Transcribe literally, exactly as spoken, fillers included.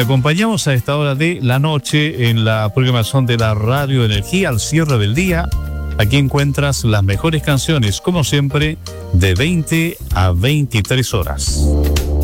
Te acompañamos a esta hora de la noche en la programación de la Radio Energía al cierre del día. Aquí encuentras las mejores canciones, como siempre, de veinte a veintitrés horas.